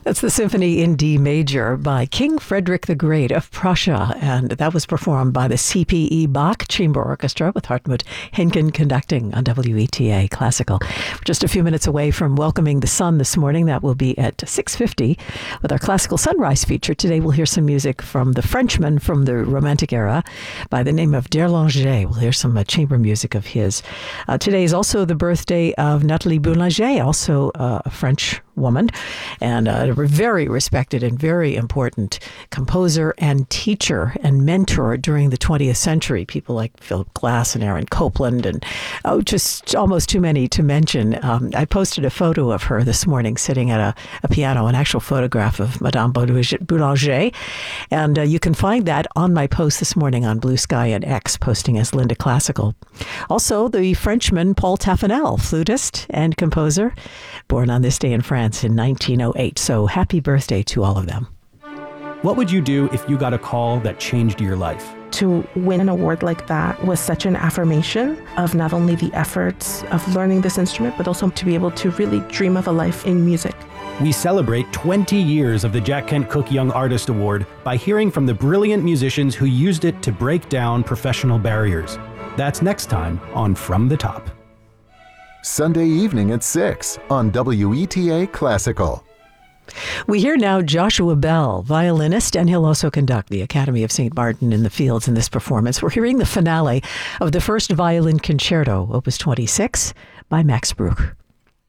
That's the Symphony in D Major by King Frederick the Great of Prussia, and that was performed by the C.P.E. Bach Chamber Orchestra with Hartmut Henken conducting on WETA Classical. We're just a few minutes away from welcoming the sun this morning. That will be at 6:50 with our Classical Sunrise feature. Today we'll hear some music from the Frenchman from the Romantic era by the name of d'Erlanger. We'll hear some chamber music of his. Today is also the birthday of Nathalie Boulanger, also a French woman, and a very respected and very important composer and teacher and mentor during the 20th century. People like Philip Glass and Aaron Copland, and just almost too many to mention. I posted a photo of her this morning sitting at a piano, an actual photograph of Madame Boulanger, and you can find that on my post this morning on Blue Sky and X, posting as Linda Classical. Also, the Frenchman Paul Taffanel, flutist and composer, born on this day in France in 1908. So happy birthday to all of them. What would you do if you got a call that changed your life? To win an award like that was such an affirmation of not only the efforts of learning this instrument, but also to be able to really dream of a life in music. We celebrate 20 years of the Jack Kent Cooke Young Artist Award by hearing from the brilliant musicians who used it to break down professional barriers. That's next time on From the Top. Sunday evening at 6 on WETA Classical. We hear now Joshua Bell, violinist, and he'll also conduct the Academy of St. Martin in the Fields in this performance. We're hearing the finale of the first violin concerto, Opus 26, by Max Bruch.